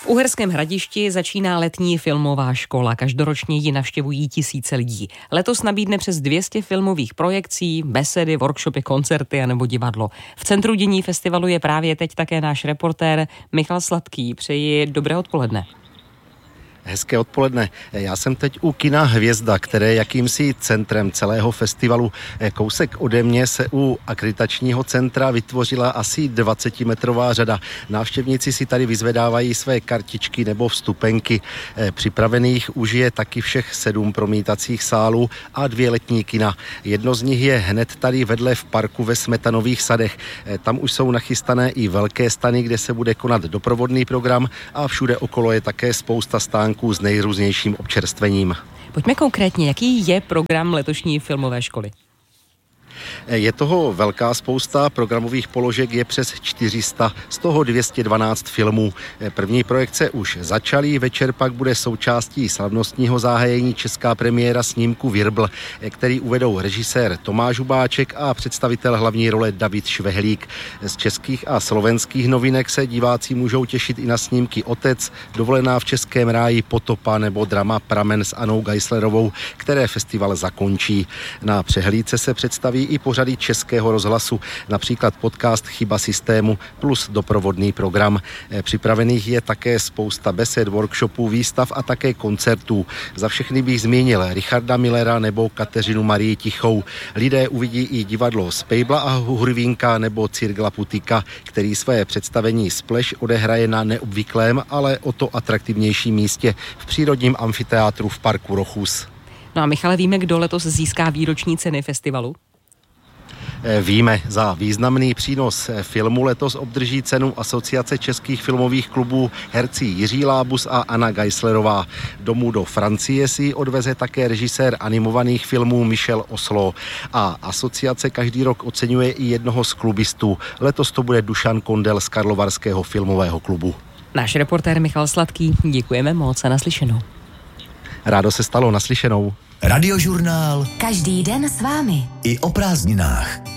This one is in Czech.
V Uherském Hradišti začíná letní filmová škola. Každoročně ji navštěvují tisíce lidí. Letos nabídne přes 200 filmových projekcí, besedy, workshopy, koncerty a nebo divadlo. V centru dění festivalu je právě teď také náš reportér Michal Sladký. Přeji dobré odpoledne. Hezké odpoledne. Já jsem teď u kina Hvězda, které je jakýmsi centrem celého festivalu. Kousek ode mě se u akreditačního centra vytvořila asi 20-metrová řada. Návštěvníci si tady vyzvedávají své kartičky nebo vstupenky. Připravených už je taky všech 7 promítacích sálů a 2 letní kina. Jedno z nich je hned tady vedle v parku ve Smetanových sadech. Tam už jsou nachystané i velké stany, kde se bude konat doprovodný program a všude okolo je také spousta stánků s nejrůznějším občerstvením. Pojďme konkrétně, jaký je program letošní filmové školy? Je toho velká spousta, programových položek je přes 400, z toho 212 filmů. První projekce už začaly, večer pak bude součástí slavnostního zahájení česká premiéra snímku Virbl, který uvedou režisér Tomáš Hubáček a představitel hlavní role David Švehlík. Z českých a slovenských novinek se diváci můžou těšit i na snímky Otec, Dovolená v českém ráji, Potopa nebo drama Pramen s Anou Geislerovou, které festival zakončí. Na přehlídce se představí i pořady Českého rozhlasu, například podcast Chyba systému plus doprovodný program. Připravených je také spousta besed, workshopů, výstav a také koncertů. Za všechny bych zmínil Richarda Millera nebo Kateřinu Marii Tichou. Lidé uvidí i divadlo Spejbla a Hurvínka nebo Cirgla Putika, který své představení Splash odehraje na neobvyklém, ale o to atraktivnějším místě v přírodním amfiteátru v parku Rochus. No a Michale, víme, kdo letos získá výroční ceny festivalu? Víme, za významný přínos filmu letos obdrží cenu Asociace českých filmových klubů herci Jiří Lábus a Anna Geislerová. Domů do Francie si odveze také režisér animovaných filmů Michel Oslo. A asociace každý rok oceňuje i jednoho z klubistů. Letos to bude Dušan Kondel z Karlovarského filmového klubu. Náš reportér Michal Sladký, děkujeme moc a naslyšenou. Rádo se stalo, naslyšenou. Radiožurnál. Každý den s vámi. I o prázdninách.